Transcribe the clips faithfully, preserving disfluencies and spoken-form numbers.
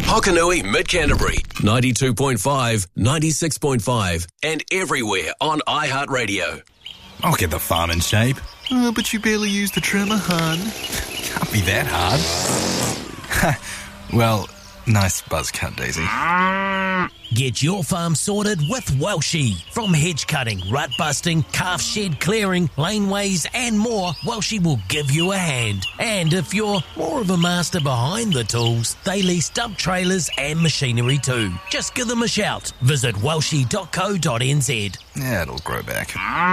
Hokanui Mid-Canterbury, ninety-two point five, ninety-six point five, and everywhere on iHeartRadio. I'll get the farm in shape. Oh, but you barely use the trimmer, hon. Can't be that hard. Well, nice buzz cut, Daisy. Get your farm sorted with Welshie. From hedge cutting, rut busting, calf shed clearing, laneways and more, Welshie will give you a hand. And if you're more of a master behind the tools, they lease dump trailers and machinery too. Just give them a shout. Visit welshie dot co dot n z. Yeah, it'll grow back.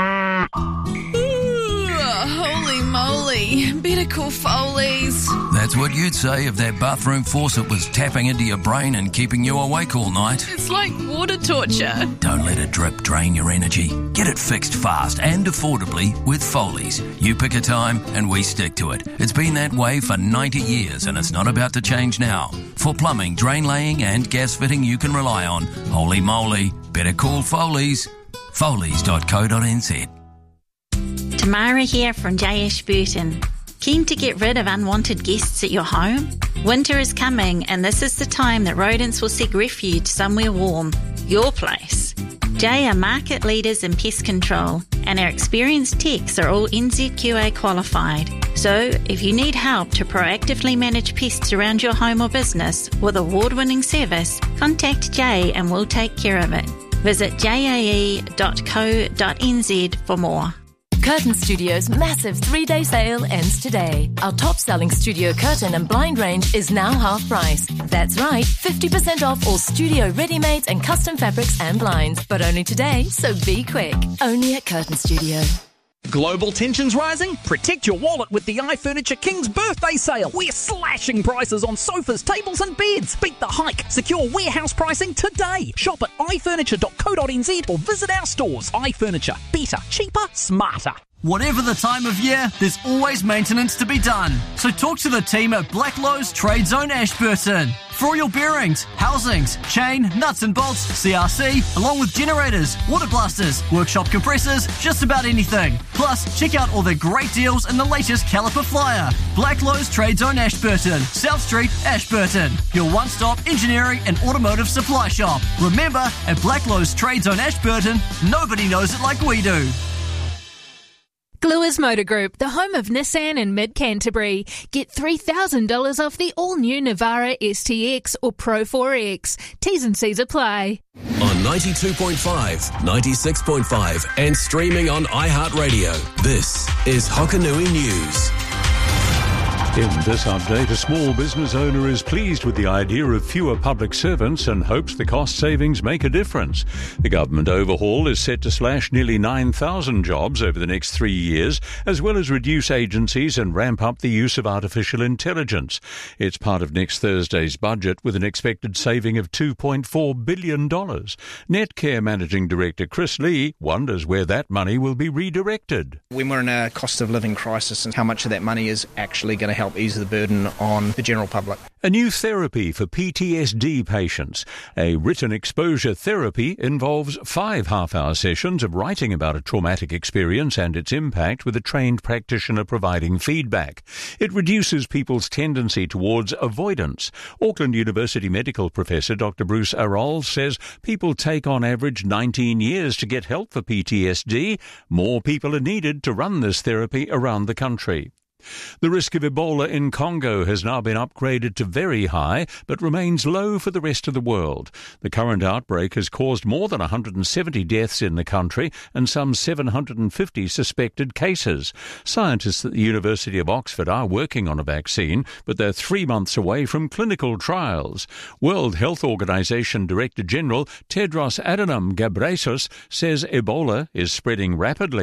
Holy moly, better call Foley's. That's what you'd say if that bathroom faucet was tapping into your brain and keeping you awake all night. It's like water torture. Don't let a drip drain your energy. Get it fixed fast and affordably with Foley's. You pick a time and we stick to it. It's been that way for ninety years and it's not about to change now. For plumbing, drain laying and gas fitting you can rely on, holy moly, better call Foley's. Foley's dot co dot n z. Tamara here from J Ashburton. Keen to get rid of unwanted guests at your home? Winter is coming and this is the time that rodents will seek refuge somewhere warm. Your place. J are market leaders in pest control and our experienced techs are all N Z Q A qualified. So if you need help to proactively manage pests around your home or business with award-winning service, contact J and we'll take care of it. Visit j a e dot co dot n z for more. Curtain Studio's massive three-day sale ends today. Our top-selling studio curtain and blind range is now half price. That's right, fifty percent off all studio ready-mades and custom fabrics and blinds. But only today, so be quick. Only at Curtain Studio. Global tensions rising? Protect your wallet with the iFurniture King's birthday sale. We're slashing prices on sofas, tables and beds. Beat the hike. Secure warehouse pricing today. Shop at i furniture dot co dot n z or visit our stores. iFurniture. Better, cheaper, smarter. Whatever the time of year, there's always maintenance to be done. So talk to the team at Blacklowe's Trade Zone Ashburton. For all your bearings, housings, chain, nuts and bolts, C R C, along with generators, water blasters, workshop compressors, just about anything. Plus, check out all their great deals and the latest caliper flyer. Blacklowe's Trade Zone Ashburton, South Street, Ashburton. Your one-stop engineering and automotive supply shop. Remember, at Blacklowe's Trade Zone Ashburton, nobody knows it like we do. Gluers Motor Group, the home of Nissan in mid-Canterbury. Get three thousand dollars off the all-new Navara S T X or Pro four X. T's and C's apply. On ninety-two point five, ninety-six point five and streaming on iHeartRadio, this is Hokanui News. In this update, a small business owner is pleased with the idea of fewer public servants and hopes the cost savings make a difference. The government overhaul is set to slash nearly nine thousand jobs over the next three years, as well as reduce agencies and ramp up the use of artificial intelligence. It's part of next Thursday's budget with an expected saving of two point four billion dollars. Netcare Managing Director Chris Lee wonders where that money will be redirected. When we're in a cost of living crisis and how much of that money is actually going to help help ease the burden on the general public. A new therapy for P T S D patients. A written exposure therapy involves five half-hour sessions of writing about a traumatic experience and its impact with a trained practitioner providing feedback. It reduces people's tendency towards avoidance. Auckland University medical professor Doctor Bruce Arroll says people take on average nineteen years to get help for P T S D. More people are needed to run this therapy around the country. The risk of Ebola in Congo has now been upgraded to very high, but remains low for the rest of the world. The current outbreak has caused more than one hundred seventy deaths in the country and some seven hundred fifty suspected cases. Scientists at the University of Oxford are working on a vaccine, but they're three months away from clinical trials. World Health Organization Director General Tedros Adhanom Ghebreyesus says Ebola is spreading rapidly.